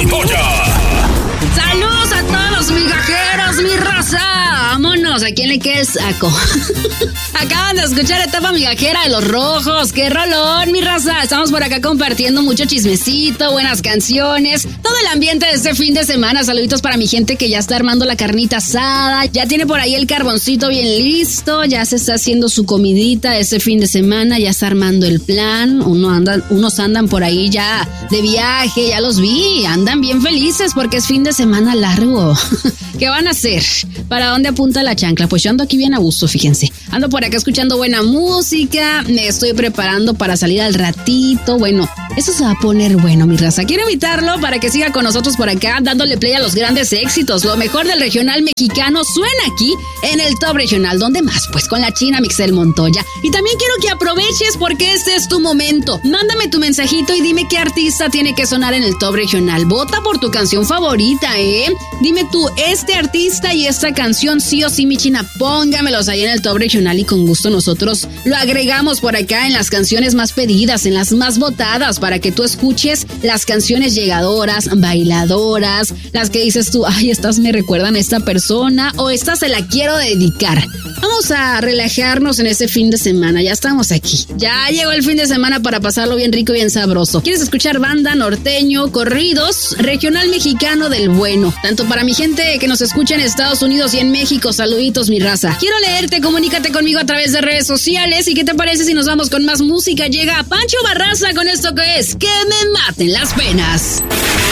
Montoya. ¡Saludos a todos los migajeros, mi raza! ¡Vámonos! ¿A quién le queda el saco? Acaban de escuchar Etapa Migajera de Los Rojos. ¡Qué rolón, mi raza! Estamos por acá compartiendo mucho chismecito, buenas canciones, todo el ambiente de este fin de semana. Saluditos para mi gente que ya está armando la carnita asada, ya tiene por ahí el carboncito bien listo, ya se está haciendo su comidita este fin de semana, ya está armando el plan. Unos andan por ahí ya de viaje, ya los vi, andan bien felices porque es fin de semana largo. ¿Qué van a hacer? ¿Para dónde apunta la chancla? Pues yo ando aquí bien a gusto, fíjense. Ando por acá escuchando buena música, me estoy preparando para salir al ratito. Bueno, eso se va a poner bueno, mi raza. Quiero invitarlo para que siga con nosotros por acá, dándole play a los grandes éxitos. Lo mejor del regional mexicano suena aquí en el Top Regional. ¿Dónde más? Pues con la China Mixel Montoya. Y también quiero que aproveches porque este es tu momento. Mándame tu mensajito y dime qué artista tiene que sonar en el Top Regional. Vota por tu canción favorita, ¿eh? Dime tú, este artista y esta canción sí o sí, mi China, póngamelos ahí en el Top Regional y con gusto nosotros lo agregamos por acá en las canciones más pedidas, en las más votadas, para que tú escuches las canciones llegadoras, bailadoras, las que dices tú, ay, estas me recuerdan a esta persona o esta se la quiero dedicar. Vamos a relajarnos en este fin de semana, ya estamos aquí. Ya llegó el fin de semana para pasarlo bien rico y bien sabroso. ¿Quieres escuchar banda, norteño, corridos, regional mexicano del bueno? Tanto para mi gente que nos escucha en Estados Unidos y en México, saluditos, mi raza. Quiero leerte, comunícate conmigo a través de redes sociales. ¿Y qué te parece si nos vamos con más música? Llega Pancho Barraza con esto que es Que me maten las penas.